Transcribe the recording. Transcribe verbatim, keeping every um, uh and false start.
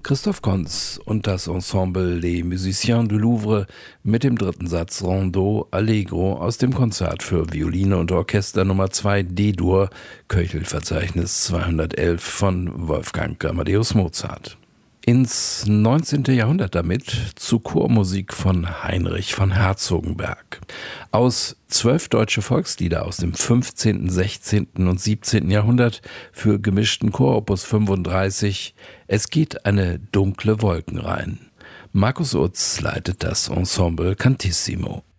Christoph Konz und das Ensemble Les Musiciens du Louvre mit dem dritten Satz Rondeau Allegro aus dem Konzert für Violine und Orchester Nummer zwei D-Dur, Köchelverzeichnis zweihundertelf von Wolfgang Amadeus Mozart. Ins neunzehnte. Jahrhundert damit zu Chormusik von Heinrich von Herzogenberg. Aus zwölf deutsche Volkslieder aus dem fünfzehnten., sechzehnten. und siebzehnten. Jahrhundert für gemischten Chor Opus fünfunddreißig. Es geht eine dunkle Wolken rein. Markus Utz leitet das Ensemble Cantissimo.